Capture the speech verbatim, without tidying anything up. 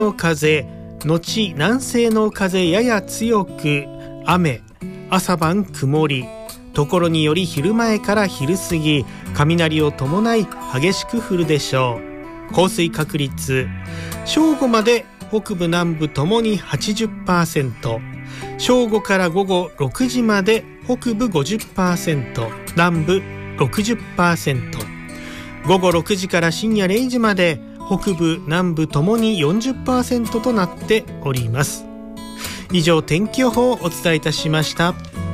の風後南西の風やや強く雨、朝晩曇り、ところにより昼前から昼過ぎ雷を伴い激しく降るでしょう。降水確率正午まで北部南部ともに はちじゅっパーセント、 正午から午後ろくじまで北部 ごじゅっパーセント、 南部 ろくじゅっパーセント、 午後ろくじから深夜れいじまで北部南部ともに よんじゅっパーセント となっております。以上天気予報をお伝えいたしました。